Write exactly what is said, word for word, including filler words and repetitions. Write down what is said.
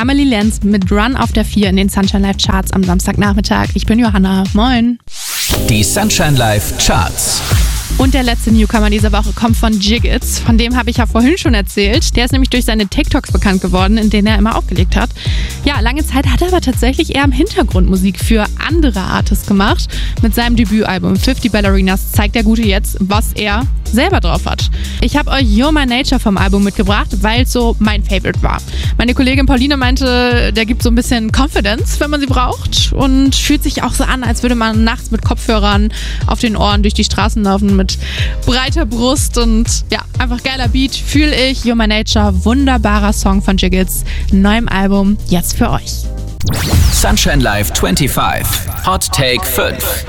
Amelie Lenz mit Run auf der vier in den Sunshine Live Charts am Samstagnachmittag. Ich bin Johanna. Moin. Die Sunshine Live Charts. Und der letzte Newcomer dieser Woche kommt von Jiggits. Von dem habe ich ja vorhin schon erzählt. Der ist nämlich durch seine TikToks bekannt geworden, in denen er immer aufgelegt hat. Ja, lange Zeit hat er aber tatsächlich eher im Hintergrund Musik für andere Artists gemacht. Mit seinem Debütalbum fifty Ballerinas zeigt der Gute jetzt, was er selber drauf hat. Ich habe euch You're My Nature vom Album mitgebracht, weil es so mein Favorite war. Meine Kollegin Pauline meinte, der gibt so ein bisschen Confidence, wenn man sie braucht. Und fühlt sich auch so an, als würde man nachts mit Kopfhörern auf den Ohren durch die Straßen laufen mit breiter Brust und ja, einfach geiler Beat, fühle ich. You're My Nature, wunderbarer Song von Jiggits, neuem Album, jetzt für euch. Sunshine Live fünfundzwanzig, Hot Take fünf.